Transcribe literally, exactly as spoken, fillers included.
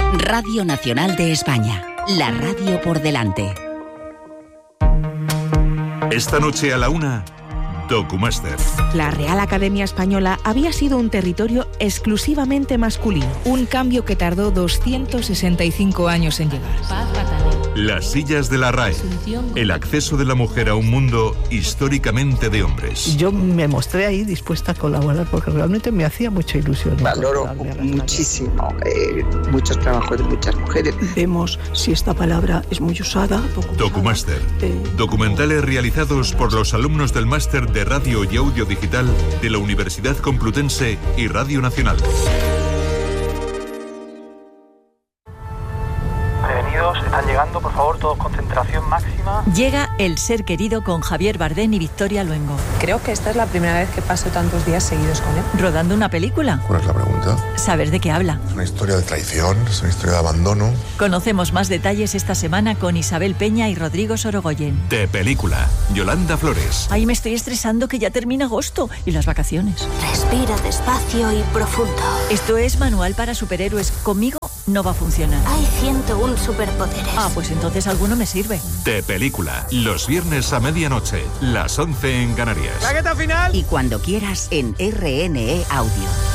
Radio Nacional de España, la radio por delante. Esta noche a la una, Documaster. La Real Academia Española había sido un territorio exclusivamente masculino, un cambio que tardó doscientos sesenta y cinco años en llegar. Las sillas de la R A E, el acceso de la mujer a un mundo históricamente de hombres. Yo me mostré ahí dispuesta a colaborar porque realmente me hacía mucha ilusión. Valoro muchísimo eh, muchos trabajos de muchas mujeres. Vemos si esta palabra es muy usada. Documaster, eh, documentales realizados por los alumnos del máster de Radio y Audio Digital de la Universidad Complutense y Radio Nacional. Están llegando, por favor, todos concentración máxima. Llega El ser querido con Javier Bardem y Victoria Luengo. Creo que esta es la primera vez que paso tantos días seguidos con él. ¿Rodando una película? ¿Cuál es la pregunta? ¿Sabes de qué habla? Es una historia de traición, es una historia de abandono. Conocemos más detalles esta semana con Isabel Peña y Rodrigo Sorogoyen. De película, Yolanda Flores. Ay, me estoy estresando que ya termina agosto y las vacaciones. Respira despacio y profundo. Esto es Manual para Superhéroes. Conmigo no va a funcionar. Hay ciento uno superpoderes. Ah, pues entonces alguno me sirve. De película, los viernes a medianoche, las once en Canarias. ¡Claqueta final! Y cuando quieras en R N E Audio.